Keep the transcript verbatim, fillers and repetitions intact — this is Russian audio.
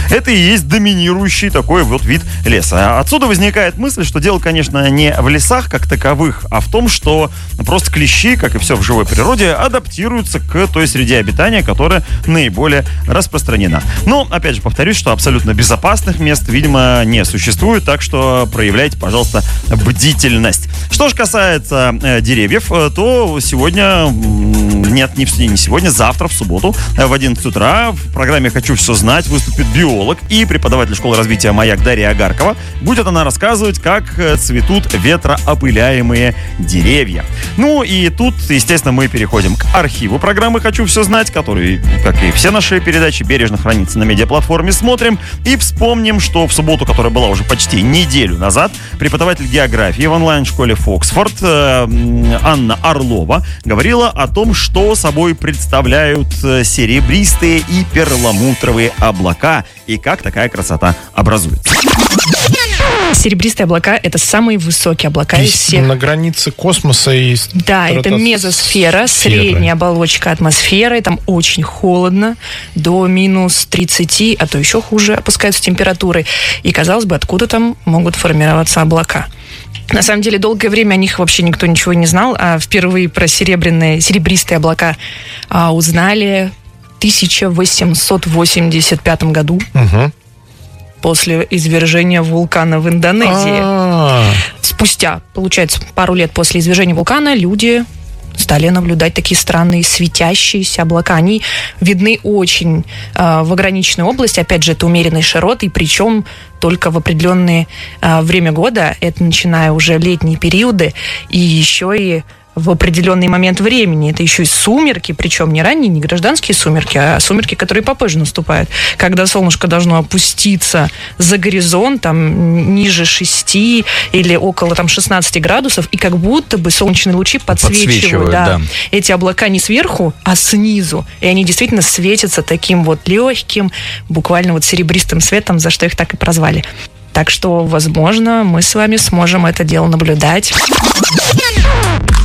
Это и есть доминирующий такой вот вид леса. Отсюда возникает мысль, что дело, конечно, не в лесах как таковых, а в том, что просто клещи, как и все в живой природе, адаптируются к той среде обитания, которая наиболее распространена. Но, опять же, повторюсь, что абсолютно безопасных мест, видимо, не существует, так что проявляйте, пожалуйста, бдительность. Что же касается э, деревьев, э, то сегодня, нет, не сегодня, завтра, в субботу, в одиннадцать утра в программе «Хочу все знать» выступит биолог и преподаватель школы развития «Маяк» Дарья Агаркова. Будет она рассказывать, как цветут ветроопыляемые деревья. Ну и тут, естественно, мы переходим к архиву программы «Хочу все знать», который, как и все наши передачи, бережно хранится на медиаплатформе «Смотрим». И вспомним, что в субботу, которая была уже почти неделю назад, преподаватель географии в онлайн-школе «Фоксфорд» Анна Орлова говорила о том, что собой представляют серебристые и перламутровые облака и как такая красота образуется. Серебристые облака — это самые высокие облака из всех. На границе космоса и... Да, это мезосфера, средняя оболочка атмосферы. Там очень холодно, до минус тридцати, а то еще хуже опускаются температуры. И, казалось бы, откуда там могут формироваться облака? На самом деле, долгое время о них вообще никто ничего не знал, а впервые про серебряные, серебристые облака а, узнали в тысяча восемьсот восемьдесят пятом году. Угу. После извержения вулкана в Индонезии. А-а-а. Спустя, получается, пару лет после извержения вулкана люди стали наблюдать такие странные светящиеся облака. Они видны очень э, в ограниченной области. Опять же, это умеренной широты, причем только в определенное э, время года. Это начиная уже летние периоды и еще и в определенный момент времени. Это еще и сумерки, причем не ранние, не гражданские сумерки, а сумерки, которые попозже наступают, когда солнышко должно опуститься за горизонт, там, ниже шести или около там шестнадцати градусов, и как будто бы солнечные лучи подсвечивают, подсвечивают да, да. эти облака не сверху, а снизу. И они действительно светятся таким вот легким, буквально вот серебристым светом, за что их так и прозвали. Так что, возможно, мы с вами сможем это дело наблюдать.